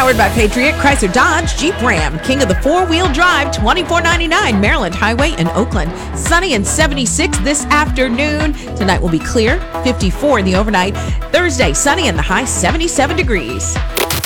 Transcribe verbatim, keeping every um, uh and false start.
Powered by Patriot, Chrysler Dodge, Jeep Ram. King of the four-wheel drive, twenty-four ninety-nine Maryland Highway in Oakland. Sunny and seventy-six this afternoon. Tonight will be clear, fifty-four in the overnight. Thursday, sunny and the high seventy-seven degrees.